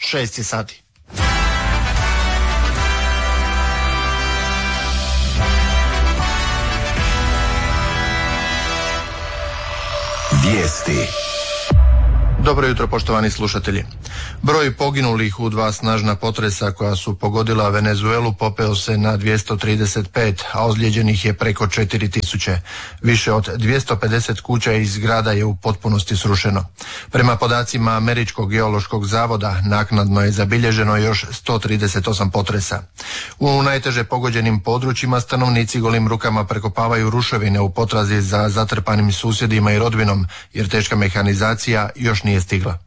6 sati. Vijesti. Dobro jutro, poštovani slušatelji. Broj poginulih u 2 snažna potresa koja su pogodila Venezuelu popeo se na 235, a ozlijeđenih je preko 4000. Više od 250 kuća i zgrada je u potpunosti srušeno. Prema podacima Američkog geološkog zavoda, naknadno je zabilježeno još 138 potresa. U najteže pogođenim područjima stanovnici golim rukama prekopavaju ruševine u potrazi za zatrpanim susjedima i rodbinom, jer teška mehanizacija još nije stigla.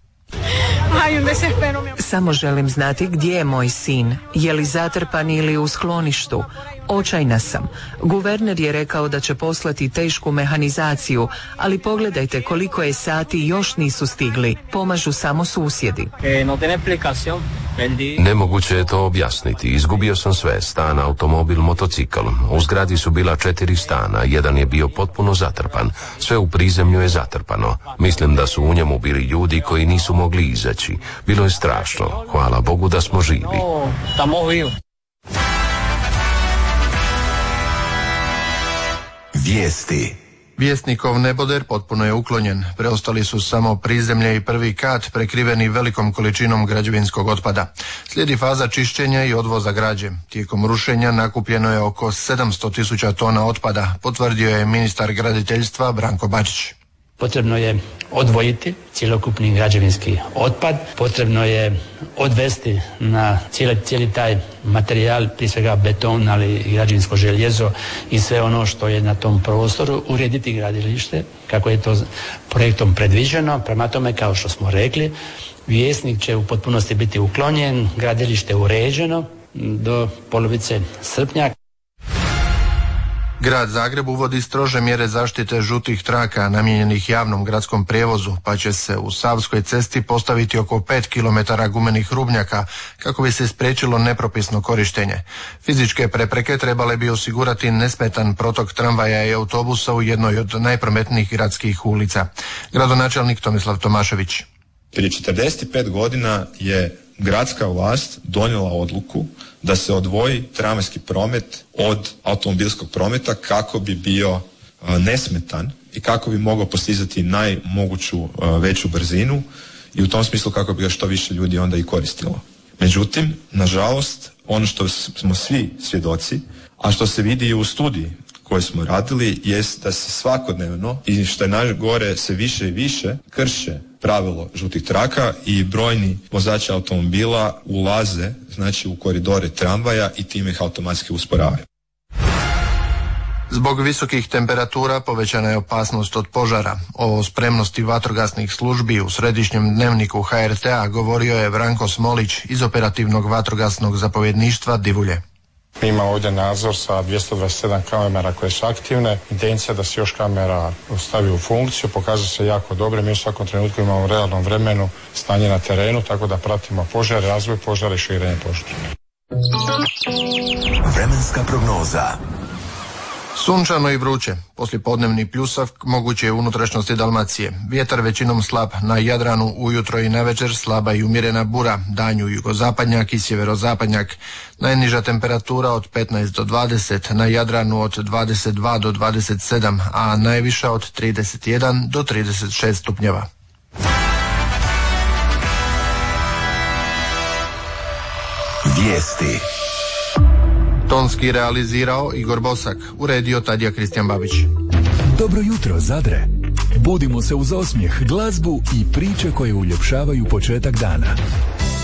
Samo želim znati gdje je moj sin, je li zatrpan ili u skloništu. Očajna sam. Guverner je rekao da će poslati tešku mehanizaciju, ali pogledajte koliko je sati još nisu stigli. Pomažu samo susjedi. Nemoguće je to objasniti. Izgubio sam sve, stan, automobil, motocikl. U zgradi su bila 4 stana, jedan je bio potpuno zatrpan. Sve u prizemlju je zatrpano. Mislim da su u njemu bili ljudi koji nisu mogli izaći. Bilo je strašno. Hvala Bogu da smo živi. Vijesti. Vjesnikov neboder potpuno je uklonjen. Preostali su samo prizemlje i prvi kat prekriveni velikom količinom građevinskog otpada. Slijedi faza čišćenja i odvoza građe. Tijekom rušenja nakupljeno je oko 700.000 tona otpada, potvrdio je ministar graditeljstva Branko Bačić. Potrebno je odvojiti cjelokupni građevinski otpad, potrebno je odvesti na cijeli taj materijal, prije svega beton, ali i građevinsko željezo i sve ono što je na tom prostoru, urediti gradilište kako je to projektom predviđeno. Prema tome, kao što smo rekli, Vjesnik će u potpunosti biti uklonjen, gradilište uređeno do polovice srpnja. Grad Zagreb uvodi strože mjere zaštite žutih traka namijenjenih javnom gradskom prijevozu, pa će se u Savskoj cesti postaviti oko 5 km gumenih rubnjaka kako bi se spriječilo nepropisno korištenje. Fizičke prepreke trebale bi osigurati nesmetan protok tramvaja i autobusa u jednoj od najprometnijih gradskih ulica. Gradonačelnik Tomislav Tomašević. Prije 45 godina je gradska vlast donijela odluku da se odvoji tramvajski promet od automobilskog prometa kako bi bio nesmetan i kako bi mogao postizati najmoguću veću brzinu i u tom smislu kako bi ga što više ljudi onda i koristilo. Međutim, nažalost, ono što smo svi svjedoci, a što se vidi i u studiji koju smo radili, jest da se svakodnevno i što je najgore se više i više krše pravilo žutih traka i brojni vozači automobila ulaze u koridore tramvaja i time ih automatski usporavaju. Zbog visokih temperatura povećana je opasnost od požara. O spremnosti vatrogasnih službi u središnjem dnevniku HRT-a govorio je Branko Smolić iz operativnog vatrogasnog zapovjedništva Divulje. Mi imamo ovdje nadzor sa 227 kamera koje su aktivne. Intencija da se još kamera stavi u funkciju pokazuje se jako dobro. Mi u svakom trenutku imamo u realnom vremenu stanje na terenu, tako da pratimo požare, razvoj požara i širenje požara. Vremenska prognoza. Sunčano i vruće, poslijepodnevni pljusak moguće je u unutrašnjosti Dalmacije. Vjetar većinom slab, na Jadranu ujutro i navečer slaba i umjerena bura, danju jugozapadnjak i sjeverozapadnjak. Najniža temperatura od 15 do 20, na Jadranu od 22 do 27, a najviša od 31 do 36 stupnjeva. Vijesti. Tonski realizirao Igor Bosak, uredio Tadija Kristijan Babić. Dobro jutro, Zadre. Budimo se uz osmijeh, glazbu i priče koje uljepšavaju početak dana.